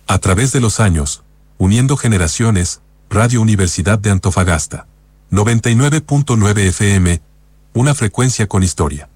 A través de los años, uniendo generaciones, Radio Universidad de Antofagasta. 99.9 FM, una frecuencia con historia.